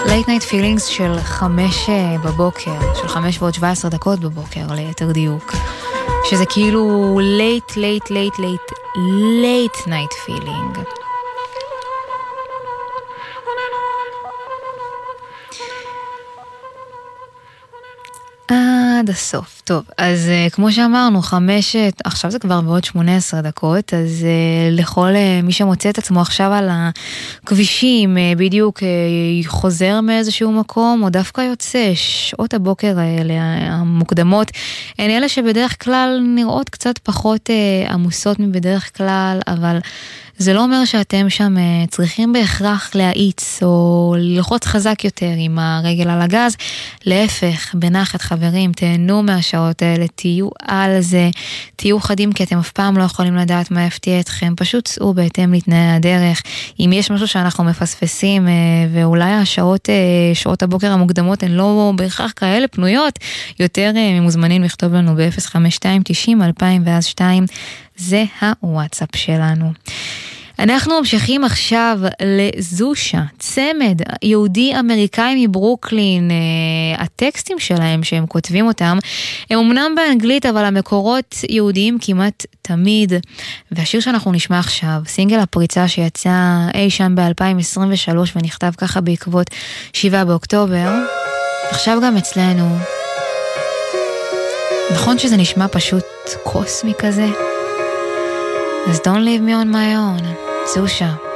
Late Night Feelings של 5 בבוקר, של 5:17 בבוקר ליתר דיוק, שזה כאילו late night feeling. עד הסוף. טוב, אז כמו שאמרנו, עכשיו זה כבר בעוד 18 דקות, אז לכל מי שמוצא את עצמו עכשיו על הכבישים, בדיוק חוזר מאיזשהו מקום, או דווקא יוצא, שעות הבוקר האלה, המוקדמות, הן אלה שבדרך כלל נראות קצת פחות עמוסות מבדרך כלל, אבל זה לא אומר שאתם שם צריכים בהכרח להאיץ או ללחוץ חזק יותר עם הרגל על הגז. להפך, בנחת חברים, תהנו מהשעות האלה, תהיו על זה, תהיו חדים, כי אתם אף פעם לא יכולים לדעת מה יפתיע אתכם, פשוט צאו בהתאם לתנאי הדרך. אם יש משהו שאנחנו מפספסים, ואולי שעות הבוקר המוקדמות הן לא בהכרח כאלה פנויות, יותר מוזמנים לכתוב לנו ב-05290-2002, זה הוואטסאפ שלנו. אנחנו ממשיכים עכשיו לזושה, צמד יהודי אמריקאי מברוקלין. הטקסטים שלהם שהם כותבים אותם הם אמנם באנגלית, אבל המקורות יהודיים כמעט תמיד. והשיר שאנחנו נשמע עכשיו, סינגל הפריצה שיצא אי שם ב-2023 ונכתב ככה בעקבות 7 באוקטובר, עכשיו גם אצלנו. נכון שזה נשמע פשוט קוסמי כזה? אז don't leave me on my own. זושה.